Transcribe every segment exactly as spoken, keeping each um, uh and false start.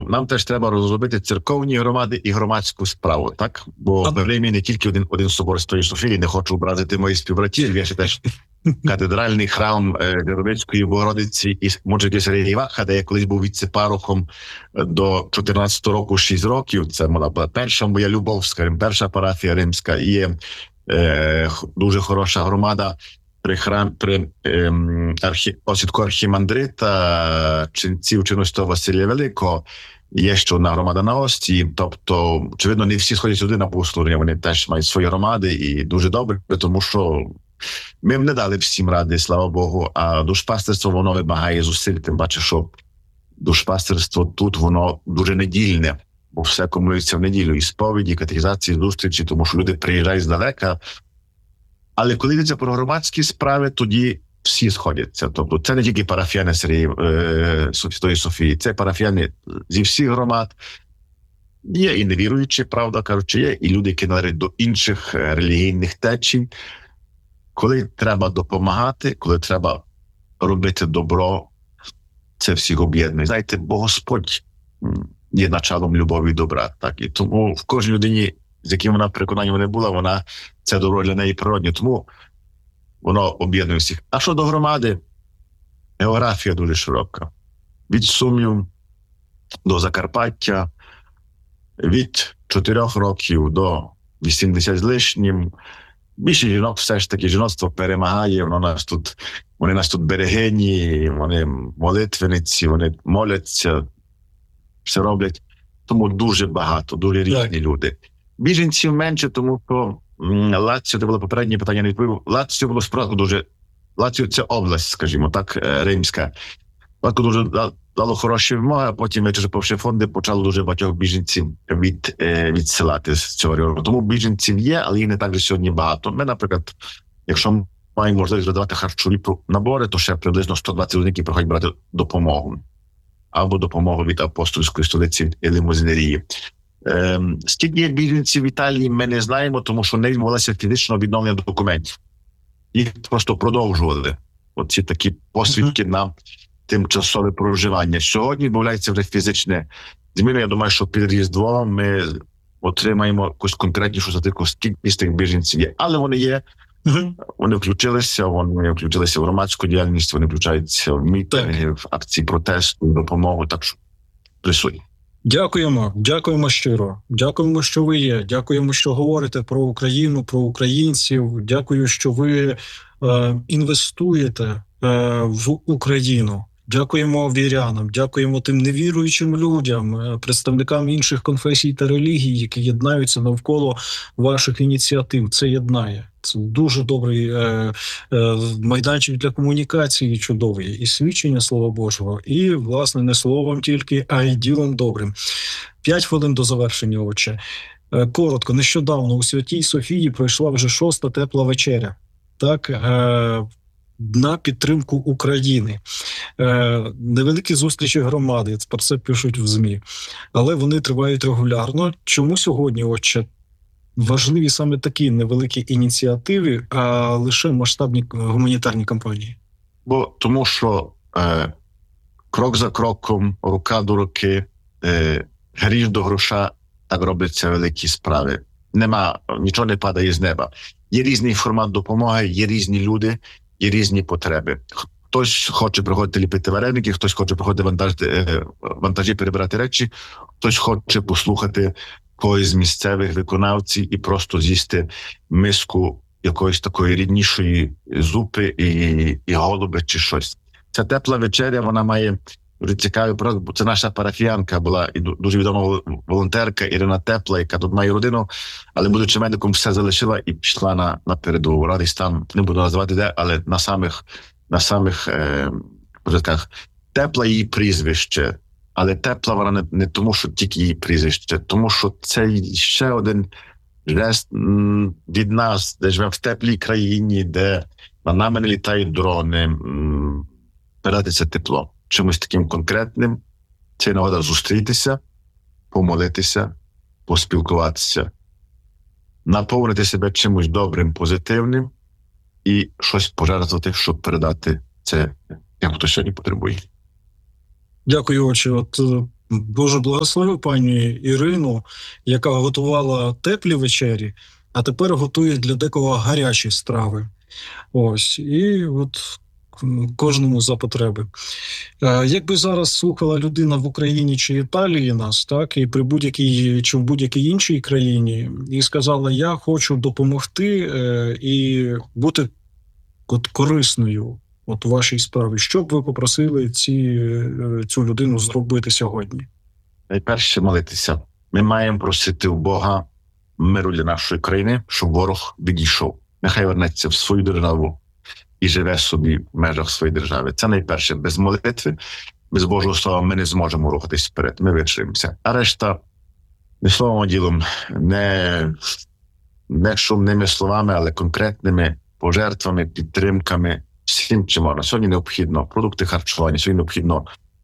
нам теж треба розробити церковні громади і громадську справу, так? Бо в Римі не тільки один, один собор Святої Софії, не хочу образити моїх співбратів, є ще теж катедральний храм Геровицької Богородиці і Муджики Сергія Іваха, де я колись був віце-парохом до чотирнадцятого року, шість років. Це була перша моя любов, скажімо, перша парафія римська. І є е, дуже хороша громада при храм при ем, архі, осідку архімандрита ченців Чиностого Василія Великого. Є ще одна громада на Ості, тобто, очевидно, не всі сходять сюди на богослужіння, вони теж мають свої громади, і дуже добре, тому що ми б не дали всім ради, слава Богу, а душпастерство, воно вимагає зусиль, тим паче, що душпастерство тут, воно дуже недільне, бо все комунується в неділю, і сповіді, і катехізації, і зустрічі, тому що люди приїжджають здалека. Але коли йдеться про громадські справи, тоді всі сходяться. Тобто це не тільки парафіяни Святої Софії, це парафіяни зі всіх громад. Є і невіруючі, правда кажучи, є і люди, які належать до інших релігійних течій. Коли треба допомагати, коли треба робити добро, це всіх об'єднує. Знаєте, бо Господь є началом любові і добра. Так? І тому в кожній людині, з яким вона переконанням не була, вона це добро для неї природне. Тому воно об'єднує всіх. А що до громади? Географія дуже широка. Від Сумів до Закарпаття, від чотирьох років до вісімдесят з лишнім. Більше жінок все ж таки, жіноцтво перемагає, воно нас тут, вони нас тут берегині, вони молитвениці, вони моляться, все роблять. Тому дуже багато, дуже різні так. люди. Біженців менше, тому що Лаціо, це було попереднє питання, не відповів. Лаціо було справді дуже, Лаціо це область, скажімо так, римська. Лаціо дуже дало хороші вимоги, а потім, вичерпавши фонди, почало дуже багатьох біженців від, відсилати з цього регіону. Тому біженців є, але їх не так же сьогодні багато. Ми, наприклад, якщо маємо можливість роздавати харчові набори, то ще приблизно сто двадцять людей, які приходять брати допомогу. Або допомогу від апостольської столиці Лимузинерії. Ем, скільки є біженців в Італії, ми не знаємо, тому що не відбувалося фізичного відновлення документів. Їх просто продовжували. Оці такі посвідки uh-huh. на тимчасове проживання. Сьогодні відбувається вже фізичне зміни. Я думаю, що під Різдвом ми отримаємо якусь конкретнішу статистику, скільки з тих біженців є. Але вони є, uh-huh. вони включилися, вони включилися в громадську діяльність, вони включаються в мітинги, в акції протесту, допомогу, так що присутні. Дякуємо, дякуємо щиро. Дякуємо, що ви є. Дякуємо, що говорите про Україну, про українців. Дякую, що ви е, інвестуєте е, в Україну. Дякуємо вірянам, дякуємо тим невіруючим людям, представникам інших конфесій та релігій, які єднаються навколо ваших ініціатив. Це єднає. Це дуже добрий е, е, майданчик для комунікації, чудовий. І свідчення Слова Божого, і, власне, не словом тільки, а й ділом добрим. П'ять хвилин до завершення, отче. Е, коротко, нещодавно у Святій Софії пройшла вже шоста тепла вечеря. Так, е, на підтримку України. Е, невеликі зустрічі громади, про це пишуть в ЗМІ. Але вони тривають регулярно. Чому сьогодні, отче, важливі саме такі невеликі ініціативи, а лише масштабні гуманітарні кампанії? Бо тому що е, крок за кроком, рука до руки, е, гріш до гроша, так робляться великі справи. Нема, нічого не падає з неба. Є різний формат допомоги, є різні люди, є різні потреби. Хтось хоче приходити ліпити вареники, хтось хоче приходити вантажі, вантажі перебирати речі, хтось хоче послухати когось з місцевих виконавців і просто з'їсти миску якоїсь такої ріднішої зупи і, і голуби чи щось. Ця тепла вечеря, вона має дуже цікавий проект, бо це наша парафіянка була і дуже відома волонтерка Ірина Тепла, яка тут має родину, але будучи медиком все залишила і пішла на, на передову. Радість там, не буду називати де, але на самих, на самих е, початках. Тепла її прізвище, але Тепла вона не, не тому, що тільки її прізвище, тому що це ще один жест м, від нас, де живемо в теплій країні, де на нами не літають дрони, м, передати це тепло. Чимось таким конкретним, це нагода зустрітися, помолитися, поспілкуватися, наповнити себе чимось добрим, позитивним і щось пожертвувати, щоб передати це, як хто сьогодні потребує. Дякую, отче. От Боже благослови пані Ірину, яка готувала теплі вечері, а тепер готує для декого гарячі страви. Ось, і от м, кожному за потреби. Е, Якби зараз слухала людина в Україні чи Італії нас, так, і при будь-якій чи в будь-якій іншій країні, і сказала, я хочу допомогти е, і бути от корисною от у вашій справі, що б ви попросили ці, е, цю людину зробити сьогодні? Найперше молитися. Ми маємо просити у Бога миру для нашої країни, щоб ворог відійшов. Нехай вернеться в свою державу і живе собі в межах своєї держави. Це найперше. Без молитви, без Божого слова ми не зможемо рухатись вперед. Ми вичуємося. А решта не словом, а ділом, не, не шумними словами, але конкретними пожертвами, підтримками, всім, чим можна. Сьогодні необхідно продукти харчування, сьогодні необхідно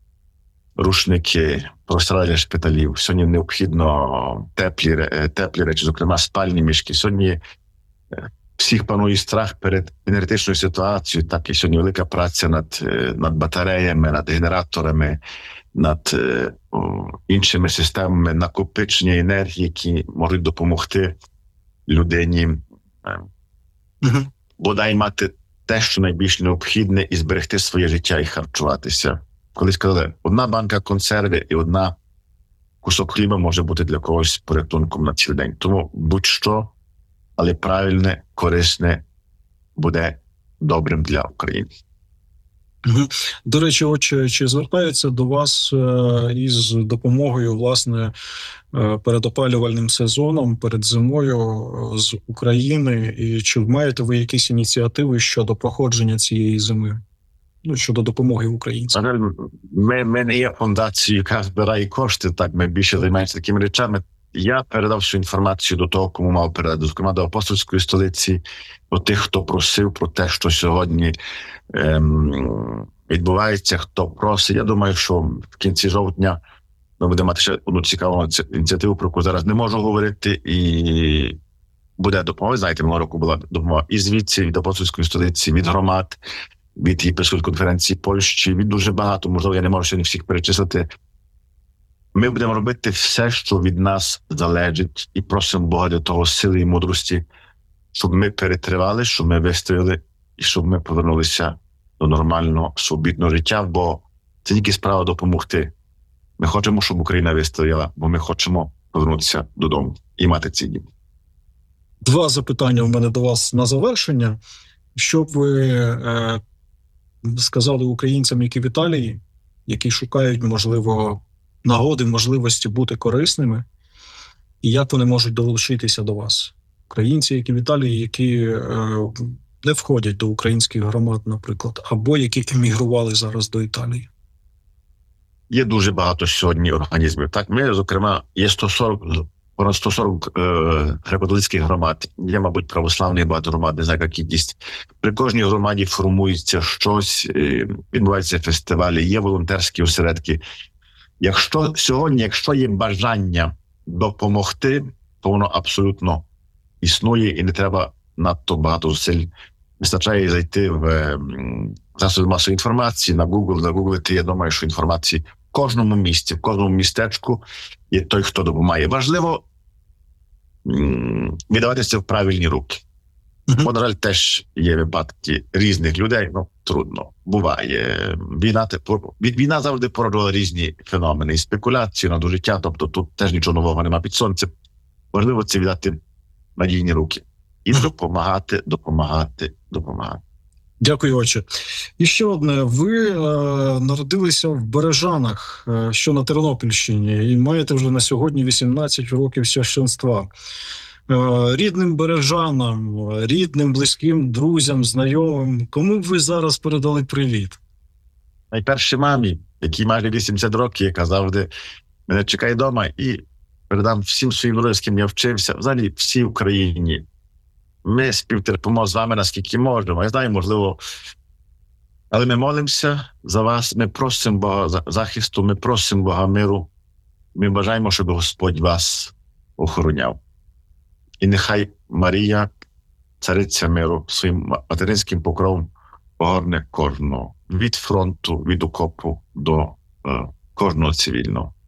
рушники, простиради для шпиталів. Сьогодні необхідно теплі, ре- теплі речі, зокрема спальні мішки. Сьогодні е, всіх панує страх перед енергетичною ситуацією. Так і сьогодні велика праця над, е, над батареями, над генераторами, над е, о, іншими системами накопичення енергії, які можуть допомогти людині е, Угу. бодай мати те, що найбільш необхідне, і зберегти своє життя і харчуватися. Коли сказали, одна банка консерви і одна кусок хліба може бути для когось порятунком на цілий день. Тому будь-що, але правильне, корисне буде добрим для України. Угу. До речі, отче, чи звертаються до вас е, із допомогою, власне, е, перед опалювальним сезоном, перед зимою е, з України, і чи маєте ви якісь ініціативи щодо проходження цієї зими? Ну, щодо допомоги українцям? На жаль, ми, ми не є фундацією, яка збирає кошти, так, ми більше займаємося такими речами. Я передав всю інформацію до того, кому мав передати, зокрема до апостольської столиці, до тих, хто просив про те, що сьогодні ем, відбувається, хто просить. Я думаю, що в кінці жовтня ми будемо мати ще одну цікаву ініці- ініціативу, про яку зараз не можу говорити, і буде допомога. Знаєте, минулого року була допомога і звідси, від апостольської столиці, від громад, від єпископської конференції Польщі, від дуже багато, можливо, я не можу сьогодні всіх перечислити. Ми будемо робити все, що від нас залежить, і просимо Бога для того сили і мудрості, щоб ми перетривали, щоб ми вистояли і щоб ми повернулися до нормального, свобідного життя, бо це тільки справа допомогти. Ми хочемо, щоб Україна вистояла, бо ми хочемо повернутися додому і мати ці дні. Два запитання у мене до вас на завершення. Що б ви е, сказали українцям, які в Італії, які шукають, можливо, нагоди, можливості бути корисними, і як вони можуть долучитися до вас? Українці, які в Італії, які е, не входять до українських громад, наприклад, або які емігрували зараз до Італії. Є дуже багато сьогодні організмів. Так, ми, зокрема, є сто сорок, понад сто сорок е, греко-католицьких громад. Є, мабуть, православних багато громад, не знаю, яка кількість. При кожній громаді формується щось, е, відбуваються фестивалі, є волонтерські осередки. Якщо сьогодні, якщо є бажання допомогти, то воно абсолютно існує і не треба надто багато зусиль. Вистачає зайти в м, засоби масової інформації, на Google, загуглити. Я думаю, що інформації в кожному місті, в кожному містечку є той, хто допомагає. Важливо м, віддаватися в правильні руки. Мгм. Бо, на жаль, теж є випадки різних людей, ну, трудно, буває. Війна, те- пор- від- війна завжди породжувала різні феномени, і спекуляцію на життя, тобто тут теж нічого нового нема під сонцем. Важливо це віддати в надійні руки. І допомагати, допомагати, допомагати. Дякую, отче. І ще одне. Ви е, народилися в Бережанах, е, що на Тернопільщині, і маєте вже на сьогодні вісімнадцять років священства. Е, рідним бережанам, рідним, близьким, друзям, знайомим, кому б ви зараз передали привіт? Найперше мамі, якій майже вісімдесят років, яка завжди мене чекає вдома, і передам всім своїм друзям, з ким я вчився, взагалі всій Україні. Ми співтерпимо з вами, наскільки можемо. Я знаю, можливо, але ми молимося за вас, ми просимо Бога за- захисту, ми просимо Бога миру. Ми бажаємо, щоб Господь вас охороняв. І нехай Марія, цариця миру, своїм материнським покровом огорне кожного. Від фронту, від окопу до е, кожного цивільного.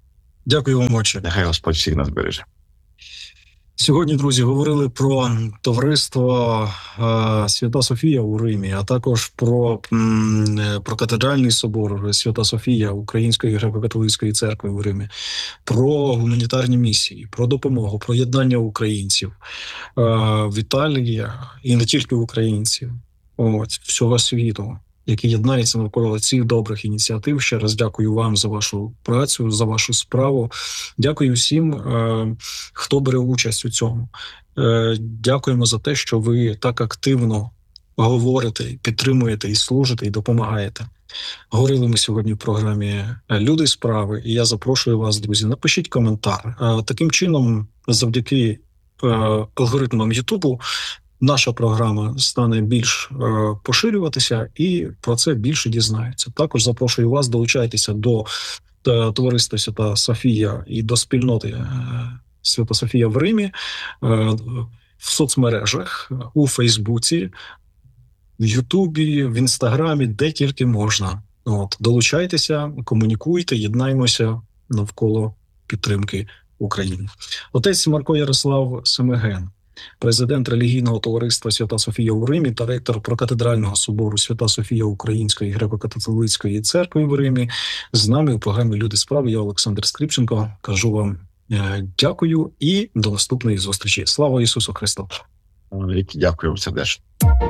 Дякую вам, отче. Нехай Господь всіх нас береже. Сьогодні, друзі, говорили про товариство е, Свята Софія у Римі, а також про, м, про катедральний собор Свята Софія Української греко-католицької церкви у Римі, про гуманітарні місії, про допомогу, про єднання українців е, в Італії і не тільки українців, от, всього світу, які єднаються навколо цих добрих ініціатив. Ще раз дякую вам за вашу працю, за вашу справу. Дякую всім, е, хто бере участь у цьому. Е, дякуємо за те, що ви так активно говорите, підтримуєте і служите, і допомагаєте. Говорили ми сьогодні в програмі «Люди справи», і я запрошую вас, друзі, напишіть коментар. Е, таким чином, завдяки е, алгоритмам Ютубу, наша програма стане більш е, поширюватися, і про це більше дізнаються. Також запрошую вас, долучайтеся до е, товариства Свята Софія і до спільноти е, Свята Софія в Римі е, в соцмережах, у Фейсбуці, в Ютубі, в Інстаграмі, де тільки можна. От, долучайтеся, комунікуйте, єднаймося навколо підтримки України. Отець Марко Ярослав Семеген, президент релігійного товариства Свята Софія у Римі та ректор прокатедрального собору Свята Софія Української греко-католицької церкви в Римі, з нами у програмі «Люди справи». Я Олександр Скрипченко. Кажу вам е, дякую і до наступної зустрічі. Слава Ісусу Христу! Велике дякую сердечно.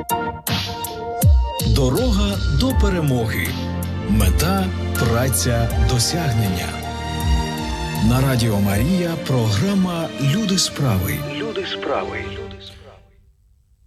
Дорога до перемоги. Мета – праця, досягнення. На Радіо Марія програма «Люди справи». Люди справи.